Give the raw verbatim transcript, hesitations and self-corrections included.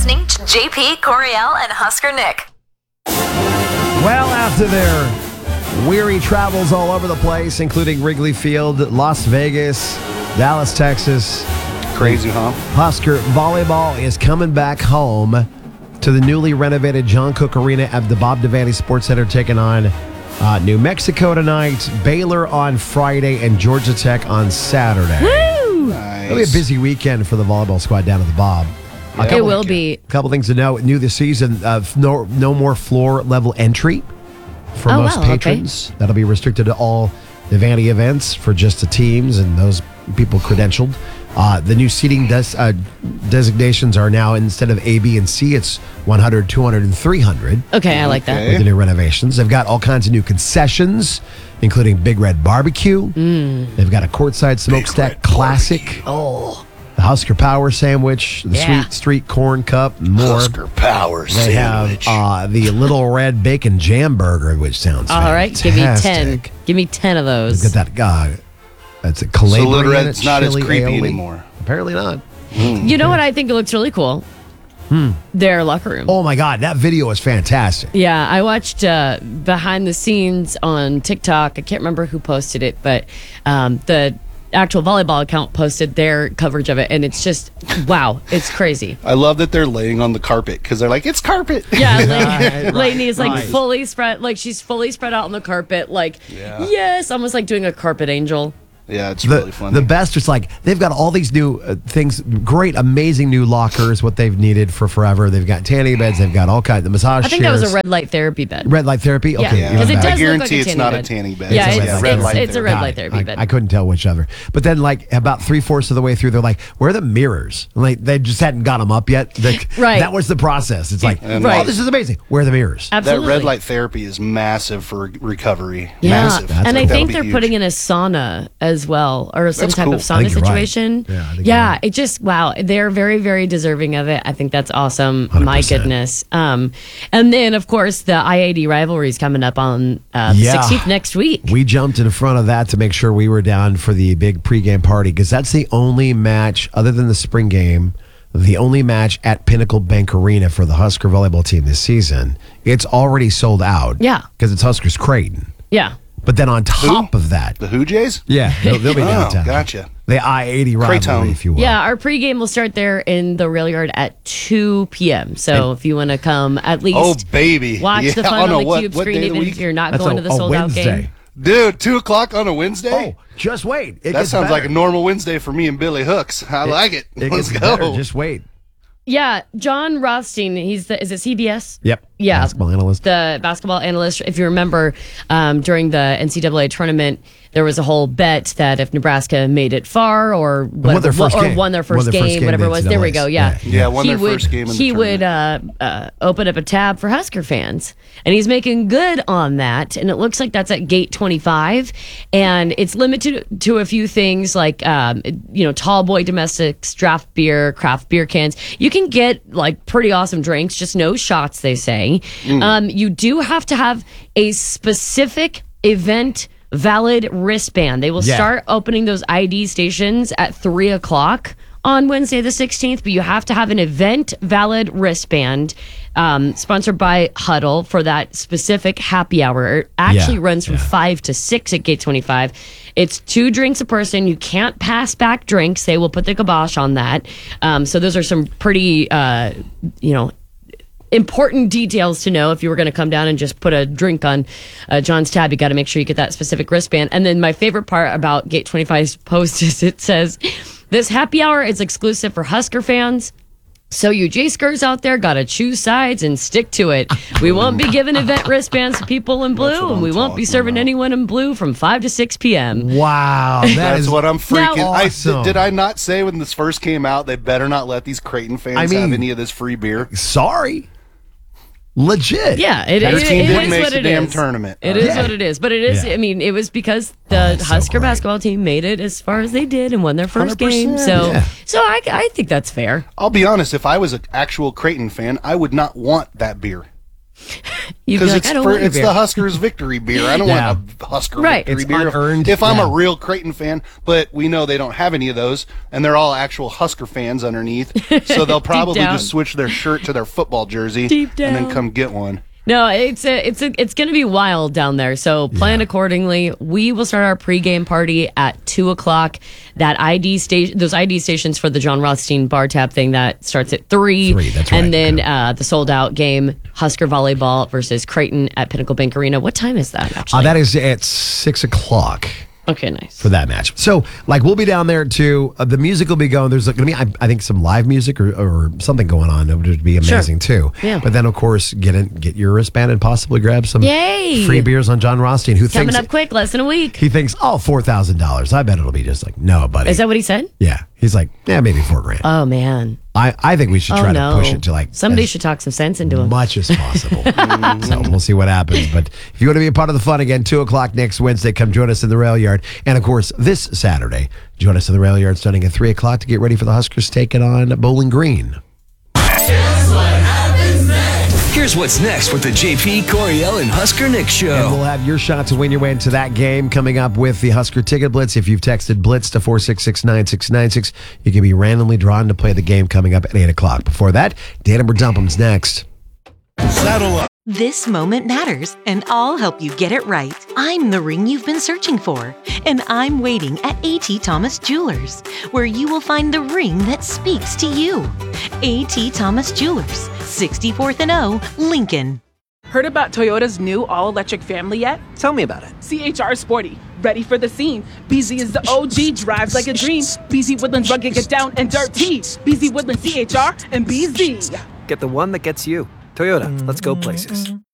listening to J P, Coriel, and Husker Nick. Well, after their weary travels all over the place, including Wrigley Field, Las Vegas, Dallas, Texas. Crazy, huh? Husker volleyball is coming back home to the newly renovated John Cook Arena at the Bob Devaney Sports Center, taking on uh, New Mexico tonight, Baylor on Friday, and Georgia Tech on Saturday. Woo! Nice. It'll be a busy weekend for the volleyball squad down at the Bob. Yeah. A It will be. A couple things to note. New this season, uh, no, no more floor level entry for Oh, most wow, okay. patrons. That'll be restricted to all Devaney events for just the teams and those people credentialed. Uh, the new seating des- uh, designations are now, instead of A, B, and C, it's one hundred, two hundred, and three hundred. Okay, I like that. Okay. With the new renovations. They've got all kinds of new concessions, including Big Red Barbecue. Mm. They've got a courtside smokestack classic. Oh, The Husker Power Sandwich, the Yeah. Sweet Street Corn Cup, and more. Husker Power They have Sandwich. uh, the Little Red Bacon Jam Burger, which sounds all right. Give me ten. fantastic. Give me ten of those. Look at that guy. That's a Calabria. So Little and Red's not as chili creepy aioli. anymore. Apparently not. You know what I think looks really cool? Their locker room. Oh my God, that video is fantastic. Yeah, I watched uh, behind the scenes on TikTok. I can't remember who posted it, but um, the actual volleyball account posted their coverage of it, and it's just wow, it's crazy. I love that they're laying on the carpet because they're like, it's carpet. Yeah, like, Right, Lainey is like right. fully spread, like she's fully spread out on the carpet, like Yeah. yes, almost like doing a carpet angel. Yeah, it's The, really funny. the best is like they've got all these new uh, things, great, amazing new lockers, what they've needed for forever. They've got tanning beds, they've got all kinds of massage I think chairs. that was a red light therapy bed. Red light therapy? Yeah, Okay. Yeah. because even it better. I does look guarantee like a it's tanning not a bed. tanning bed. Yeah, It's a it's, red it's, light it's a red Got light it. therapy I, bed. I couldn't tell which other. But then, like, about three fourths of the way through, they're like, where are the mirrors? Like, they just hadn't got them up yet. Like, Right. That was the process. It's like, And Right. oh, this is amazing. Where are the mirrors? Absolutely. That red light therapy is massive for recovery. Yeah, Massive. That's and I cool. think That'll they're be putting huge. in a sauna as well, or some That's type cool. of I sauna think you're right. situation. Yeah, I think you're right. it just wow, they're very, very deserving of it. I think that's awesome. one hundred My percent. goodness. Um, and then of course the I A D rivalry is coming up on uh, the Yeah. sixteenth next week. We jumped in front of that to make sure we were down for the big pregame party because that's the only match, other than the spring game, the only match at Pinnacle Bank Arena for the Husker volleyball team this season. It's already sold out. Yeah. Because it's Huskers Creighton. Yeah. But then on top of that, The Who Jays? yeah, they'll, they'll be Oh, downtown. gotcha. The I eighty rivalry, Creighton. if you will. Yeah, our pregame will start there in the rail yard at two p.m. So if you want to come, at least Oh, baby. watch Yeah. the fun Oh, on no, the what- cube what screen, day of the even if week? you're not That's going a, to the a sold out Wednesday. game. Dude, two o'clock on a Wednesday? Oh, just wait. It that gets sounds better. like a normal Wednesday for me and Billy Hooks. I like it. It Let's gets go. better. Just wait. Yeah, John Rothstein, he's the, is it C B S? Yep. Yeah. Basketball analyst. The basketball analyst. If you remember, um, during the N C double A tournament, there was a whole bet that if Nebraska made it far or won their first or game. won their first Won their game, first game whatever in it was. There we N C go. double A. Yeah, Yeah, yeah, won he their would, first game in the He would uh, uh, open up a tab for Husker fans, and he's making good on that. And it looks like that's at gate twenty-five, and it's limited to a few things like um, you know, tall boy domestics, draft beer, craft beer cans. You can get like pretty awesome drinks, just no shots. They say um, you do have to have a specific event valid wristband. They will Yeah. start opening those I D stations at three o'clock on Wednesday the sixteenth, but you have to have an event valid wristband um, sponsored by Huddle for that specific happy hour. It actually Yeah, runs from yeah. five to six at gate twenty-five. It's two drinks a person. You can't pass back drinks. They will put the kibosh on that. Um, so those are some pretty, uh, you know, important details to know if you were going to come down and just put a drink on uh, John's tab. You got to make sure you get that specific wristband. And then my favorite part about Gate twenty-five's post is it says, this happy hour is exclusive for Husker fans. So you J-Skers out there got to choose sides and stick to it. We won't be giving event wristbands to people in That's blue, what and I'm we won't be talking serving about. anyone in blue from five to six p.m. Wow. That That's is what I'm freaking. Now- I, Awesome. did I not say when this first came out, they better not let these Creighton fans I mean- have any of this free beer? Sorry. Legit. Yeah, it, Their it, team it didn't is make what the it damn is. tournament. It is Yeah. what it is. But it is, Yeah. I mean, it was because the that's so Husker great. basketball team made it as far as they did and won their first one hundred game. percent. So, Yeah. so I, I think that's fair. I'll be honest, if I was an actual Creighton fan, I would not want that beer. You'd be Because like, it's I don't for, want your it's beer. the Huskers victory beer. I don't Yeah. want a Husker Right. victory It's beer. unearned. If I'm Yeah. a real Creighton fan, but we know they don't have any of those, and they're all actual Husker fans underneath, so they'll probably down. just switch their shirt to their football jersey Deep and then down. come get one. No, it's a, it's a, it's going to be wild down there. So plan accordingly. We will start our pregame party at two o'clock. That I D station, those I D stations for the John Rothstein bar tab thing, that starts at three. Three, that's right. And then uh, the sold out game, Husker volleyball versus Creighton at Pinnacle Bank Arena. What time is that? Actually, Uh, that is at six o'clock. okay, nice. For that match. So, like, we'll be down there too. Uh, the music will be going. There's going to be, I, I think, some live music or, or something going on. It would be amazing too. Yeah. But then, of course, get in, get your wristband and possibly grab some Yay! free beers on John Rothstein, who Coming thinks up quick, less than a week. he thinks, oh, four thousand dollars. I bet it'll be just like, no, buddy. Is that what he said? Yeah. He's like, yeah, maybe four grand. Oh man. I, I think we should Oh try no. to push it to like Somebody as should talk some sense into him. much as possible. So we'll see what happens. But if you want to be a part of the fun again, two o'clock next Wednesday, come join us in the rail yard. And of course, this Saturday, join us in the rail yard starting at three o'clock to get ready for the Huskers taking on Bowling Green. Here's what's next with the J P, Coriel, and Husker Nick And Show. we'll have your shot to win your way into that game coming up with the Husker Ticket Blitz. If you've texted Blitz to four six six nine six nine six, you can be randomly drawn to play the game coming up at eight o'clock. Before that, Dan and Dumpum's next. Saddle up. This moment matters, and I'll help you get it right. I'm the ring you've been searching for, and I'm waiting at A T Thomas Jewelers, where you will find the ring that speaks to you. A T Thomas Jewelers, sixty-fourth and O, Lincoln. Heard about Toyota's new all-electric family yet? Tell me about it. C H R Sporty, ready for the scene. B Z is the O G, drives like a dream. B Z Woodlands rugged, get down and dirty. B Z Woodlands, C H R, and B Z. Get the one that gets you. Toyota, let's go places.